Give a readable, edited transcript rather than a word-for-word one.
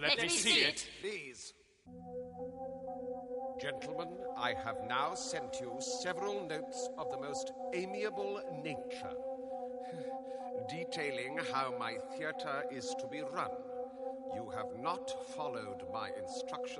Let me see it. Please. Gentlemen, I have now sent you several notes of the most amiable nature, detailing how my theatre is to be run. You have not followed my instructions